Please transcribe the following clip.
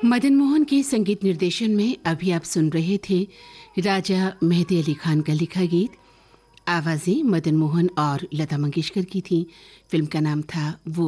मदन मोहन के संगीत निर्देशन में अभी आप सुन रहे थे राजा मेहदी अली खान का लिखा गीत। आवाजें मदन मोहन और लता मंगेशकर की थी। फिल्म का नाम था वो